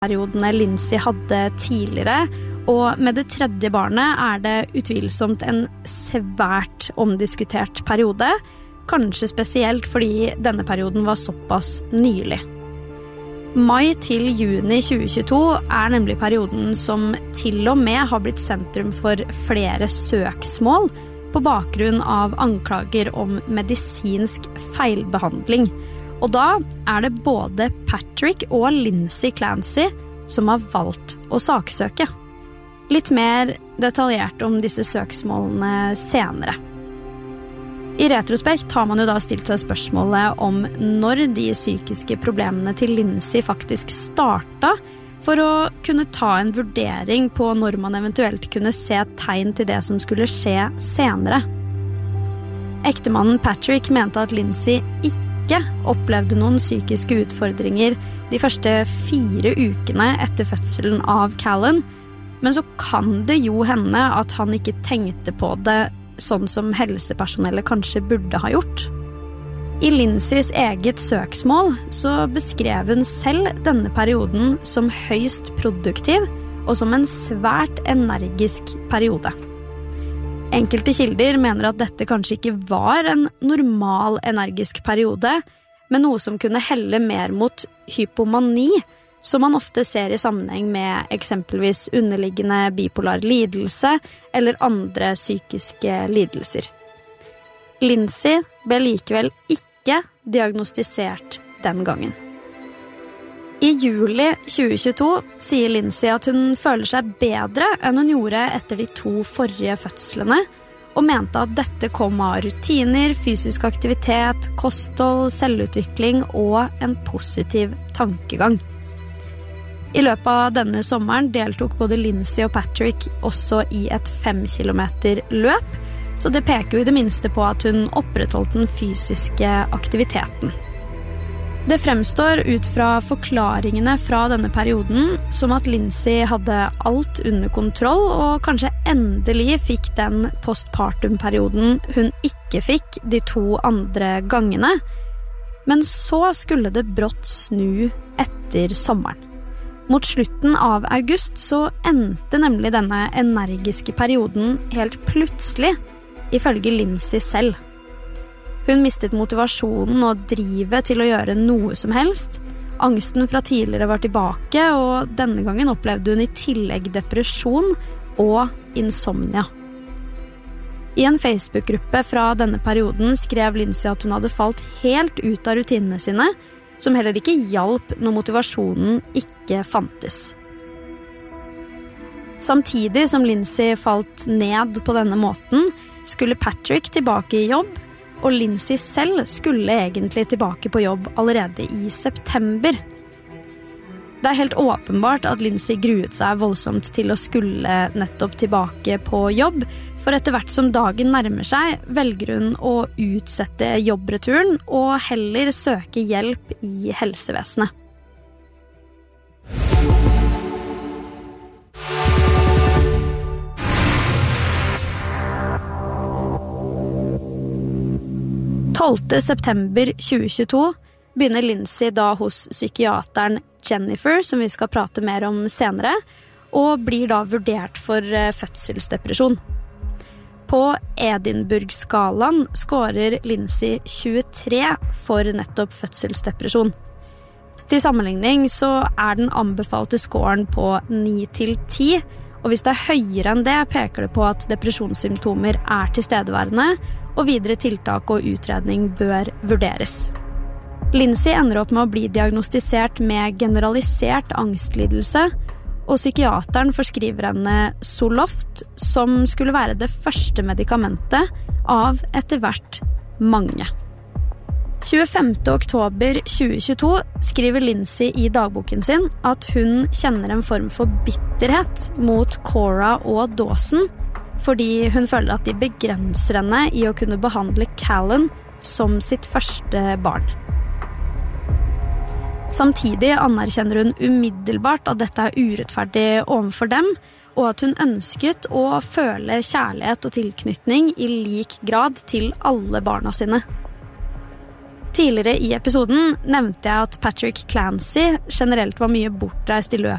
periodene Lindsay hadde tidligere, og med det tredje barnet det utvilsomt en svært omdiskutert periode, kanskje spesielt fordi denne perioden var såpass nylig. Mai til juni 2022 nemlig perioden som til og med har blitt sentrum for flere søksmål på bakgrunn av anklager om medisinsk feilbehandling. Og da det både Patrick og Lindsay Clancy som har valgt å saksøke. Litt mer detaljert om disse søksmålene senere. I retrospekt har man jo da stilt seg spørsmålet om når de psykiske problemene til Lindsay faktisk startet, for å kunne ta en vurdering på når man eventuelt kunne se tegn til det som skulle skje senere. Ektemannen Patrick mente at Lindsay ikke opplevde noen psykiske utfordringer de første 4 ukene etter fødselen av Callan, men så kan det jo hende at han ikke tenkte på det sånn som helsepersonellet kanskje burde ha gjort. I Lindsays eget søksmål så beskrev hun selv denne perioden som høyst produktiv og som en svært energisk periode. Enkelte kilder mener at dette kanskje ikke var en normal energisk periode, men noe som kunne helle mer mot hypomani, som man ofte ser i sammenheng med eksempelvis underliggende bipolar lidelse eller andre psykiske lidelser. Lindsay ble likevel ikke diagnostisert den gangen. I juli 2022 sier Lindsay at hun føler seg bedre enn hun gjorde etter de 2 forrige fødslene, og mente at dette kom av rutiner, fysisk aktivitet, kosthold, selvutvikling og en positiv tankegang. I løpet av denne sommeren deltok både Lindsay og Patrick også i et 5 kilometer løp, så det peker jo i det minste på at hun opprettholdt den fysiske aktiviteten. Det fremstår ut fra forklaringene fra denne perioden som at Lindsay hadde alt under kontroll og kanskje endelig fikk den postpartum-perioden hun ikke fikk de 2 andre gangene. Men så skulle det brått snu etter sommeren. Mot slutten av august så endte nemlig denne energiske perioden helt plutselig, ifølge Lindsay selv. Hun mistet motivasjonen og drivet til å gjøre noe som helst. Angsten fra tidligere var tilbake, og denne gangen opplevde hun i tillegg depresjon og insomnia. I en Facebook-gruppe fra denne perioden skrev Lindsay at hun hadde falt helt ut av rutinene sine, som heller ikke hjalp når motivasjonen ikke fantes. Samtidig som Lindsay falt ned på denne måten, skulle Patrick tilbake i jobb, og Lindsay selv skulle egentlig tilbake på jobb allerede i september. Det helt åpenbart at Lindsay gruet seg voldsomt til å skulle nettopp tilbake på jobb, for etter hvert som dagen nærmer seg, velger hun å utsette jobbreturen og heller søke hjelp i helsevesenet. Den 12. september 2022 begynner Lindsay da hos psykiateren Jennifer, som vi skal prate mer om senere, og blir da vurdert for fødselsdepresjon. På Edinburgh-skalaen skårer Lindsay 23 for nettopp fødselsdepresjon. Til sammenligning så den anbefalte scoren på 9-10, og hvis det høyere enn det, peker det på at depresjonssymptomer tilstedeværende, og videre tiltak og utredning bør vurderes. Lindsay ender opp med å bli diagnostisert med generalisert angstlidelse, og psykiateren forskriver henne Zoloft, som skulle være det første medikamentet av etter hvert mange. 25. oktober 2022 skriver Lindsay i dagboken sin at hun kjenner en form for bitterhet mot Cora og Dawson, fordi hun føler at de begrenser henne i å kunne behandle Callan som sitt første barn. Samtidig anerkjenner hun umiddelbart at dette urettferdig overfor dem, og at hun ønsket å føle kjærlighet og tilknytning i lik grad til alle barna sine. Tidligere i episoden nevnte jeg at Patrick Clancy generelt var mye bortreist i løpet